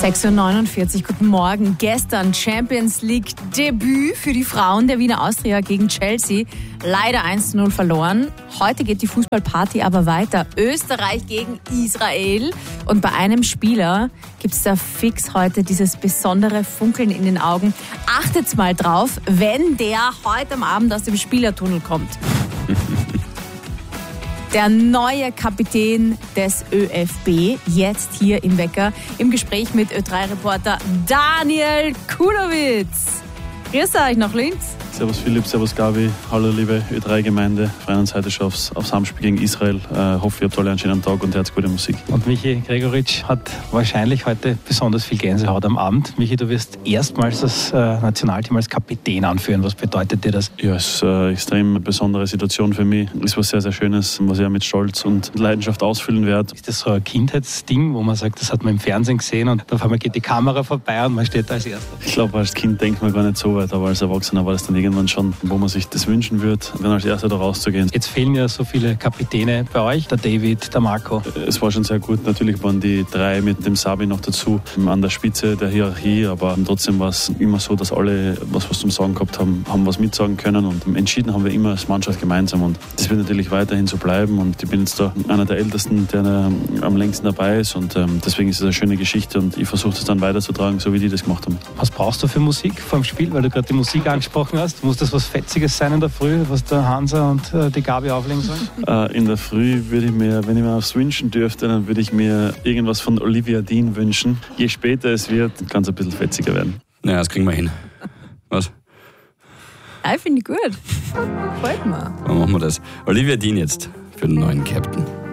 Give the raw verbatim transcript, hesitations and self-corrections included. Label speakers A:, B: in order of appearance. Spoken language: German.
A: sechs Uhr neunundvierzig, guten Morgen. Gestern Champions League Debüt für die Frauen der Wiener Austria gegen Chelsea. Leider eins zu null verloren. Heute geht die Fußballparty aber weiter. Österreich gegen Israel. Und bei einem Spieler gibt es da fix heute dieses besondere Funkeln in den Augen. Achtet's mal drauf, wenn der heute am Abend aus dem Spielertunnel kommt. Der neue Kapitän des ÖFB, jetzt hier im Wecker, im Gespräch mit Ö drei Reporter Daniel Kulowitz. Grüß euch nach Linz.
B: Servus Philipp, servus Gabi, hallo liebe Ö drei Gemeinde. Freuen uns heute schon aufs, aufs Heimspiel gegen Israel. Äh, hoffe, ihr habt alle einen schönen Tag und hört gute Musik.
C: Und Michi Gregoritsch hat wahrscheinlich heute besonders viel Gänsehaut am Abend. Michi, du wirst erstmals das äh, Nationalteam als Kapitän anführen. Was bedeutet dir das?
B: Ja, es ist eine extrem besondere Situation für mich. Es ist was sehr, sehr Schönes, was ich auch mit Stolz und Leidenschaft ausfüllen werde.
C: Ist das so ein Kindheitsding, wo man sagt, das hat man im Fernsehen gesehen und auf einmal geht die Kamera vorbei und man steht da als Erster?
B: Ich glaube, als Kind denkt man gar nicht so weit, aber als Erwachsener war das dann irgendwann schon, wo man sich das wünschen würde, dann als Erster da rauszugehen.
C: Jetzt fehlen ja so viele Kapitäne bei euch, der David, der Marco.
B: Es war schon sehr gut. Natürlich waren die drei mit dem Sabi noch dazu an der Spitze der Hierarchie, aber trotzdem war es immer so, dass alle was, was zum Sagen gehabt haben, haben was mitsagen können und entschieden haben wir immer als Mannschaft gemeinsam und das wird natürlich weiterhin so bleiben und ich bin jetzt da einer der Ältesten, der am längsten dabei ist und ähm, deswegen ist es eine schöne Geschichte und ich versuche das dann weiterzutragen, so wie die das gemacht haben.
C: Was brauchst du für Musik vor dem Spiel, weil du gerade die Musik angesprochen hast? Muss das was Fetziges sein in der Früh, was der Hansa und äh, die Gabi auflegen sollen?
B: Äh, in der Früh würde ich mir, wenn ich mir aufs wünschen dürfte, dann würde ich mir irgendwas von Olivia Dean wünschen. Je später es wird, kann es ein bisschen fetziger werden.
D: Ja, das kriegen wir hin. Was?
A: Ja, finde ich gut. Freut mich.
D: Dann machen wir das. Olivia Dean jetzt für den neuen Captain.